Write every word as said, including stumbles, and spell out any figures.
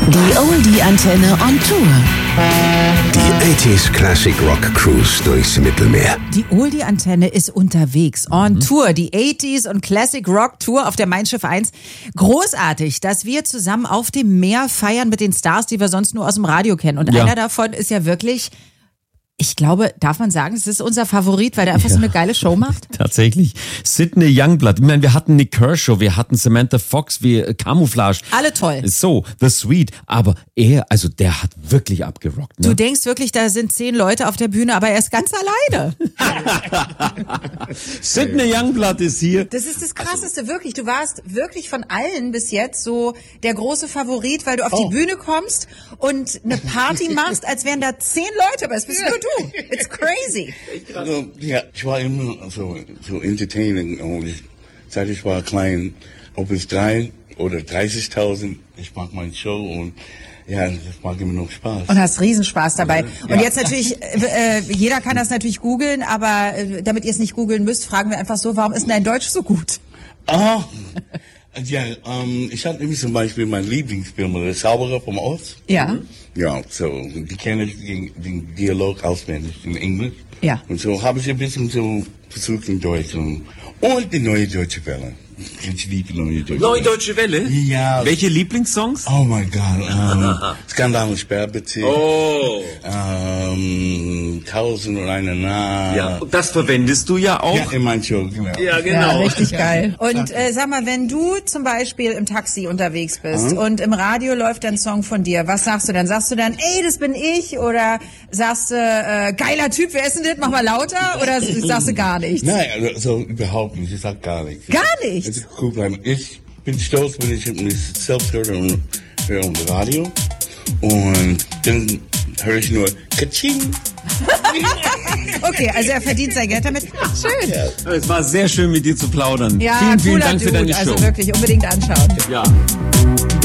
Die Oldie-Antenne on Tour. Die achtziger Classic Rock Cruise durchs Mittelmeer. Die Oldie-Antenne ist unterwegs, on mhm. Tour. Die achtziger und Classic Rock Tour auf der Mein Schiff eins. Großartig, dass wir zusammen auf dem Meer feiern mit den Stars, die wir sonst nur aus dem Radio kennen. Und ja. einer davon ist ja wirklich... Ich glaube, darf man sagen, es ist unser Favorit, weil der einfach ja, so eine geile Show macht? Tatsächlich. Sidney Youngblood. Ich meine, wir hatten Nick Kershaw, wir hatten Samantha Fox, wir Camouflage. Alle toll. So, The Sweet. Aber er, also der hat wirklich abgerockt. Ne? Du denkst wirklich, da sind zehn Leute auf der Bühne, aber er ist ganz alleine. Sidney Youngblood ist hier. Das ist das Krasseste, also, wirklich. Du warst wirklich von allen bis jetzt so der große Favorit, weil du auf oh. die Bühne kommst und eine Party machst, als wären da zehn Leute, aber es bist nur du. It's crazy. Also, ja, ich war immer so, so entertaining. Und seit ich war klein, ob es drei oder dreißigtausend, ich mag meine Show und ja, das macht immer noch Spaß. Und hast Riesenspaß dabei. Und ja. jetzt natürlich, äh, jeder kann das natürlich googeln, aber äh, damit ihr es nicht googeln müsst, fragen wir einfach so, warum ist denn dein Deutsch so gut? Ah, ja, ähm, ich hatte nämlich zum Beispiel meinen Lieblingsfilm, Der Zauberer vom Oz. Ja. Ja, so, die kenne ich den, den Dialog auswendig in Englisch. Ja. Und so habe ich ein bisschen so versucht in Deutsch. Und, und die Neue Deutsche Welle. Ich liebe die Neue Deutsche Welle. Neue Deutsche Welle? Ja. Welche Lieblingssongs? Oh mein Gott. Um, Skandal und Sperrbetrieb. Oh. Um, Tausend und eine Nacht. Ja, und das verwendest du ja auch. Ja, in meinem Show, genau. Ja, genau. Ja, richtig geil. Und äh, sag mal, wenn du zum Beispiel im Taxi unterwegs bist mhm. und im Radio läuft ein Song von dir, was sagst du dann? Sagst du dann, ey, das bin ich? Oder sagst du, äh, geiler Typ, wer ist denn das? Mach mal lauter? Oder sagst du gar nichts? Nein, also überhaupt nicht. Ich sag gar nichts. Gar nichts? Also, cool bleiben. Ich bin stolz, wenn ich mich selbst höre und höre im Radio. Und dann höre ich nur Katsching. Okay, also er verdient sein Geld damit. Schön. Ja. Es war sehr schön, mit dir zu plaudern. Ja, vielen, vielen Dank Dude. für deine Show. Also wirklich unbedingt anschauen. Ja.